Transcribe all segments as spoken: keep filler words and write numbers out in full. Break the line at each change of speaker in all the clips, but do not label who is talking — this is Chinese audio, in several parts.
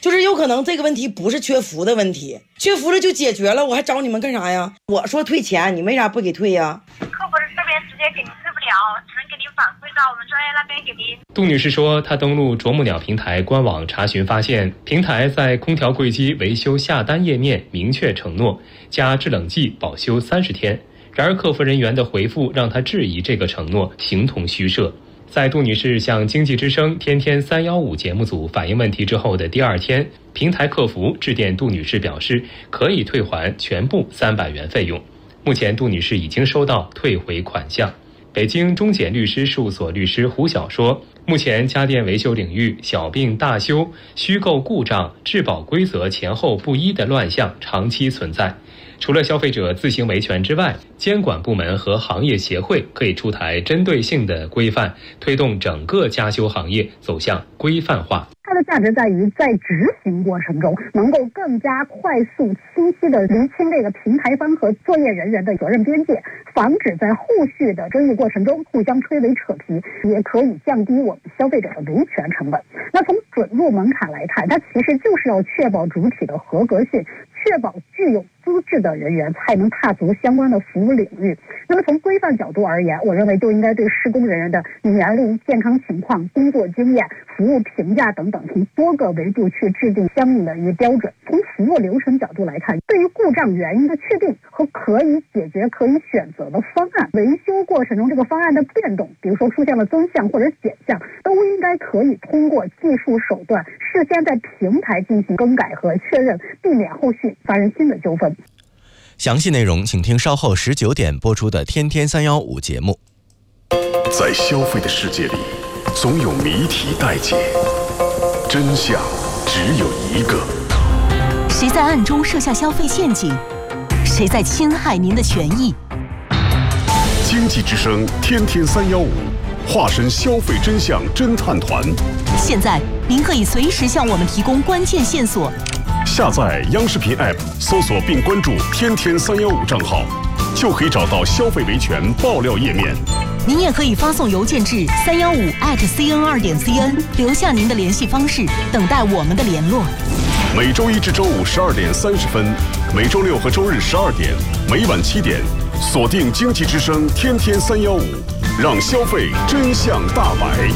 就是有可能这个问题不是缺服的问题，缺服了就解决了，我还找你们干啥呀？我说退钱，你为啥不给退呀？
客服这边直接给您退不了，只能给您反馈到我们专业那边给您。
杜女士说，她登录啄木鸟平台官网查询发现，平台在空调柜机维修下单页面明确承诺加制冷剂保修三十天，然而客服人员的回复让她质疑这个承诺形同虚设。在杜女士向经济之声天天三幺五节目组反映问题之后的第二天，平台客服致电杜女士表示可以退还全部三百元费用。目前杜女士已经收到退回款项。北京中简律师事务所律师胡晓说，目前家电维修领域小病大修、虚构故障、质保规则前后不一的乱象长期存在。除了消费者自行维权之外，监管部门和行业协会可以出台针对性的规范，推动整个家修行业走向规范化。
它的价值在于在执行过程中能够更加快速清晰地厘清这个平台方和作业人员的责任边界，防止在后续的争议过程中互相吹诿扯皮，也可以降低我们消费者的维权成本。那从准入门槛来看，它其实就是要确保主体的合格性，确保具有资质的人员才能踏足相关的服务领域。那么从规范角度而言，我认为就应该对施工人员的年龄、健康情况、工作经验、服务评价等等，从多个维度去制定相应的一个标准。从服务流程角度来看，对于故障原因的确定和可以解决、可以选择的方案，维修过程中这个方案的变动，比如说出现了增项或者减项，都应该可以通过技术手段事先在平台进行更改和确认，避免后续发生新的纠纷。
详细内容请听稍后十九点播出的天天三幺五节目。
在消费的世界里，总有谜题待解，真相只有一个。
谁在暗中设下消费陷阱？谁在侵害您的权益？
经济之声天天三幺五，化身消费真相侦探团。
现在您可以随时向我们提供关键线索。
下载央视频 App， 搜索并关注天天三幺五账号，就可以找到消费维权爆料页面。
您也可以发送邮件至三幺五 at cn 二点 cn， 留下您的联系方式，等待我们的联络。
每周一至周五十二点三十分，每周六和周日十二点，每晚七点，锁定经济之声天天三幺五，让消费真相大白。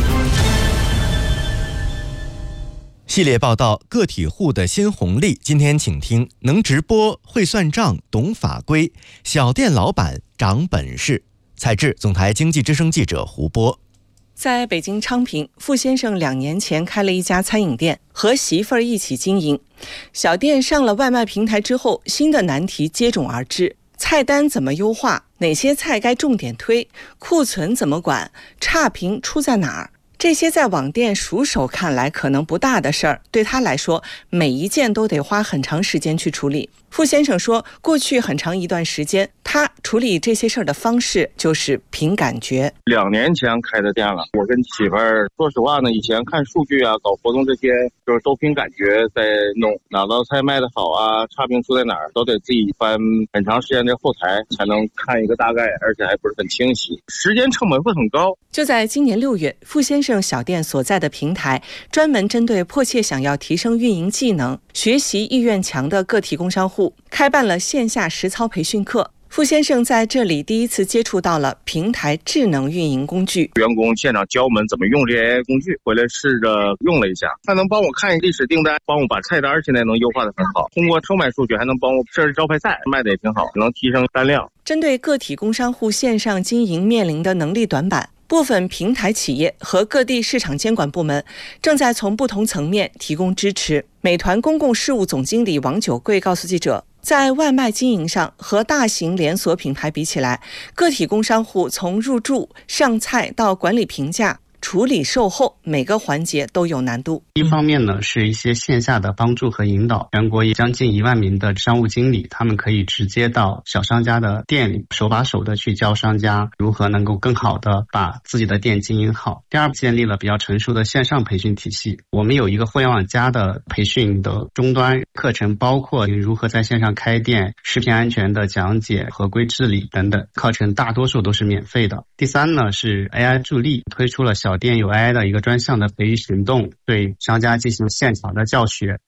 系列报道个体户的新红利，今天请听能直播、会算账、懂法规，小店老板长本事。采制总台经济之声记者胡波。
在北京昌平，傅先生两年前开了一家餐饮店，和媳妇儿一起经营。小店上了外卖平台之后，新的难题接踵而至：菜单怎么优化？哪些菜该重点推？库存怎么管？差评出在哪儿？这些在网店熟手看来可能不大的事儿，对他来说每一件都得花很长时间去处理。傅先生说，过去很长一段时间他处理这些事儿的方式就是凭感觉。
两年前开的店了，我跟媳妇儿说实话呢，以前看数据啊，搞活动这些就是都凭感觉在弄，哪道菜卖得好啊，差评出在哪儿，都得自己翻很长时间的后台才能看一个大概，而且还不是很清晰，时间成本会很高。
就在今年六月，傅先生小店所在的平台专门针对迫切想要提升运营技能、学习意愿强的个体工商户开办了线下实操培训课。傅先生在这里第一次接触到了平台智能运营工具，
员工现场教我们怎么用这些工具，回来试着用了一下，他能帮我看历史订单，帮我把菜单现在能优化得很好，通过售卖数据还能帮我设置招牌菜，卖得也挺好，能提升单量。
针对个体工商户线上经营面临的能力短板，部分平台企业和各地市场监管部门正在从不同层面提供支持。美团公共事务总经理王九贵告诉记者，在外卖经营上和大型连锁品牌比起来，个体工商户从入驻、上菜到管理评价、处理售后，每个环节都有难度。
一方面呢，是一些线下的帮助和引导，全国将近一万名的商务经理，他们可以直接到小商家的店里，手把手的去教商家如何能够更好的把自己的店经营好。第二，建立了比较成熟的线上培训体系，我们有一个互联网加的培训的终端课程，包括如何在线上开店、食品安全的讲解、合规治理等等，课程大多数都是免费的。第三呢，是 A I 助力，推出了小店有 A I 的一个专项的培育行动，对商家进行现场的教学。